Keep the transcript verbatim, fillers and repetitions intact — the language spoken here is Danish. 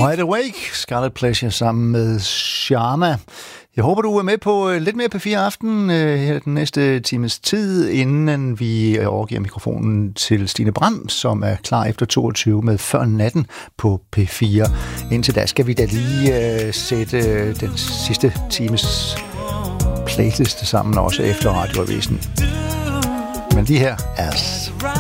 Wide Awake, Scarlet Pleasure sammen med Sharma. Jeg håber, du er med på lidt mere P fire Aften her den næste times tid, inden vi overgiver mikrofonen til Stine Bram, som er klar efter toogtyve med Før Natten på P fire. Indtil da skal vi da lige uh, sætte den sidste times playlist sammen, også efter Radioavisen. Men lige her er